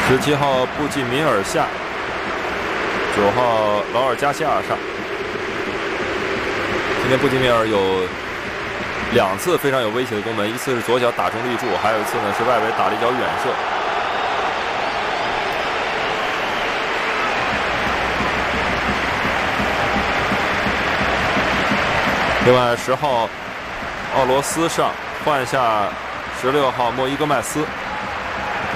17号布季米尔下，9号劳尔加西亚上。今天布季米尔有2次非常有威胁的攻门，一次是左脚打中立柱，还有一次呢是外围打了一脚远射。另外10号奥罗斯上，换下16号莫伊戈麦斯。